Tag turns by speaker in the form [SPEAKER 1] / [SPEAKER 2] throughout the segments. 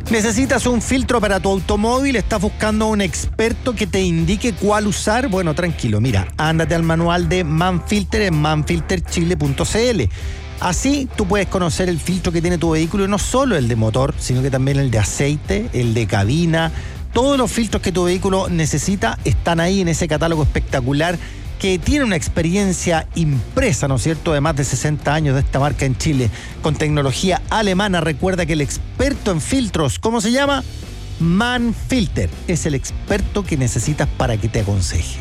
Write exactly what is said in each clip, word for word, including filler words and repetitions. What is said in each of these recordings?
[SPEAKER 1] ¿Necesitas un filtro para tu automóvil? ¿Estás buscando un experto que te indique cuál usar? Bueno, tranquilo, mira, ándate al manual de Manfilter en manfilter chile punto c l. Así tú puedes conocer el filtro que tiene tu vehículo, y no solo el de motor, sino que también el de aceite, el de cabina. Todos los filtros que tu vehículo necesita están ahí en ese catálogo espectacular que tiene una experiencia impresa, ¿no es cierto?, de más de sesenta años de esta marca en Chile, con tecnología alemana. Recuerda que el experto en filtros, ¿cómo se llama? Manfilter. Es el experto que necesitas para que te aconseje.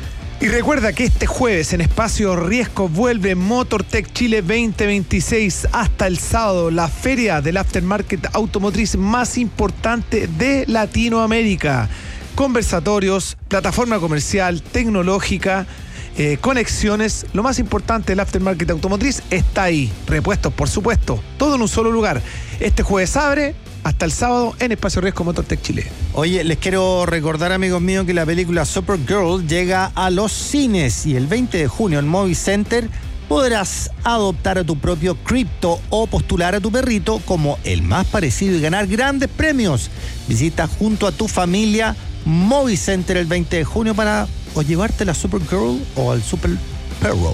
[SPEAKER 2] Y recuerda que este jueves en Espacio Riesgo vuelve MotorTech Chile veinte veintiséis hasta el sábado, la feria del aftermarket automotriz más importante de Latinoamérica. Conversatorios, plataforma comercial, tecnológica, eh, conexiones. Lo más importante del aftermarket automotriz está ahí. Repuestos, por supuesto. Todo en un solo lugar. Este jueves abre hasta el sábado en Espacio Riesgo MotorTech Chile.
[SPEAKER 1] Oye, les quiero recordar, amigos míos, que la película Supergirl llega a los cines y el veinte de junio en Movie Center podrás adoptar a tu propio cripto o postular a tu perrito como el más parecido y ganar grandes premios. Visita junto a tu familia Movie Center el veinte de junio para o llevarte la Supergirl o al Super Perro.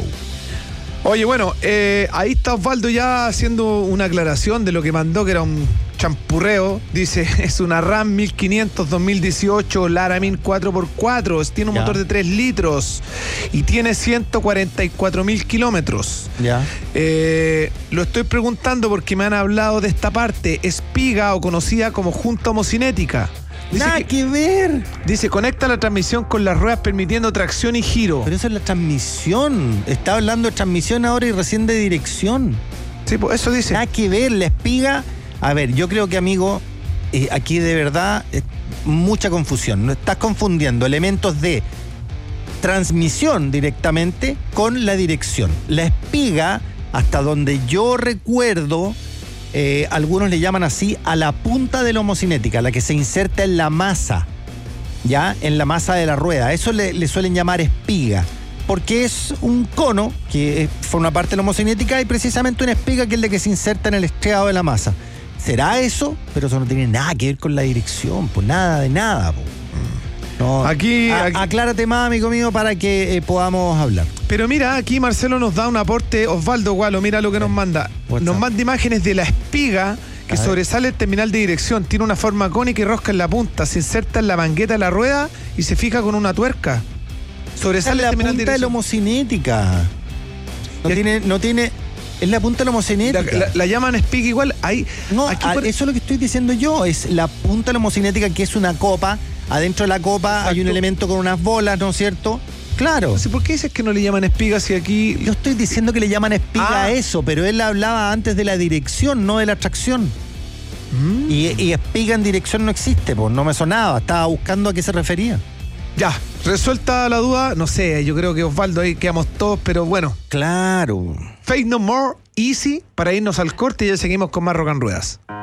[SPEAKER 2] Oye, bueno, eh, ahí está Osvaldo ya haciendo una aclaración de lo que mandó, que era un champurreo. Dice, es una RAM mil quinientos dos mil dieciocho Laramine cuatro por cuatro. Tiene un ya. motor de tres litros y tiene ciento cuarenta y cuatro mil kilómetros.
[SPEAKER 1] Ya.
[SPEAKER 2] Eh, lo estoy preguntando porque me han hablado de esta parte. Espiga, o conocida como junta homocinética. Dice
[SPEAKER 1] Nada que, que ver.
[SPEAKER 2] Dice, conecta la transmisión con las ruedas permitiendo tracción y giro.
[SPEAKER 1] Pero eso es la transmisión. Está hablando de transmisión ahora y recién de dirección.
[SPEAKER 2] Sí, pues eso dice.
[SPEAKER 1] Nada que ver, la espiga. A ver, yo creo que, amigo, eh, aquí de verdad eh, mucha confusión. No estás confundiendo elementos de transmisión directamente con la dirección. La espiga, hasta donde yo recuerdo, Eh, algunos le llaman así a la punta de la homocinética, la que se inserta en la masa, ya, en la masa de la rueda. Eso le, le suelen llamar espiga, porque es un cono que forma parte de la homocinética y precisamente una espiga que es la que se inserta en el estriado de la masa. ¿Será eso? Pero eso no tiene nada que ver con la dirección, pues nada de nada, pues. No,
[SPEAKER 2] aquí,
[SPEAKER 1] a,
[SPEAKER 2] aquí
[SPEAKER 1] aclárate más, amigo mío, para que eh, podamos hablar.
[SPEAKER 2] Pero mira, aquí Marcelo nos da un aporte. Osvaldo Gualo, mira lo que nos manda. Nos manda imágenes de la espiga que sobresale el terminal de dirección. Tiene una forma cónica y rosca en la punta. Se inserta en la mangueta de la rueda y se fija con una tuerca. Sobresale
[SPEAKER 1] es
[SPEAKER 2] el terminal
[SPEAKER 1] de dirección. La punta de la homocinética. No
[SPEAKER 2] y
[SPEAKER 1] tiene, no tiene... Es la punta de la homocinética.
[SPEAKER 2] La, la, la llaman espiga igual. Ahí,
[SPEAKER 1] no,
[SPEAKER 2] aquí
[SPEAKER 1] a,
[SPEAKER 2] por...
[SPEAKER 1] eso es lo que estoy diciendo yo. Es la punta de la homocinética, que es una copa. Adentro de la copa Exacto. hay un elemento con unas bolas, ¿no es cierto? Claro.
[SPEAKER 2] ¿Por qué dices que no le llaman espiga si aquí...?
[SPEAKER 1] Yo estoy diciendo que le llaman espiga ah. a eso, pero él hablaba antes de la dirección, no de la tracción. Mm. Y, y espiga en dirección no existe, pues no me sonaba. Estaba buscando a qué se refería.
[SPEAKER 2] Ya, resuelta la duda, no sé, yo creo que Osvaldo ahí quedamos todos, pero bueno.
[SPEAKER 1] Claro.
[SPEAKER 2] Faith No More, Easy, para irnos al corte y ya seguimos con más Rock and Ruedas.